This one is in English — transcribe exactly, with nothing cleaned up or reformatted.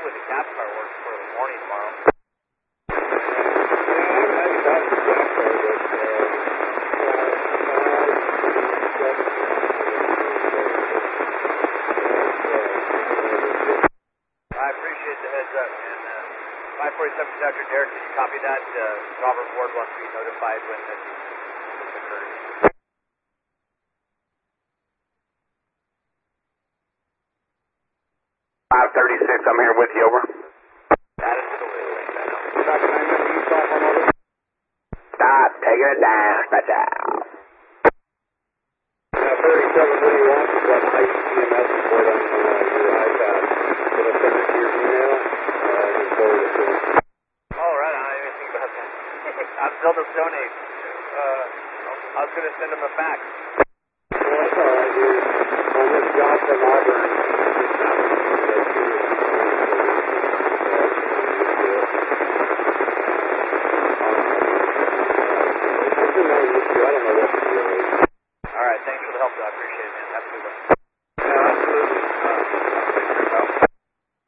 hopefully the cap car works for the morning tomorrow. I appreciate the heads up, man. Uh, five forty-seven Doctor Derek, can you copy that? Uh, Robert Ward wants to be notified when this occurs. five thirty-six, I'm here with you, over. That is the way, I know. Stop taking it down, stretch out. Now, thirty-seven, what do you want? You've got an I C M S report on uh, your iPad. Can I send it to your email? Uh, just forward it to me. All right, I don't even think about that. I'm still the Stone Age. Uh, I was going to send him a fax. Well, that's all right, dude. On this job from Auburn, just not I don't know what to do. All right, thanks for the help, though. I appreciate it, man. Have a good one. Yeah, absolutely.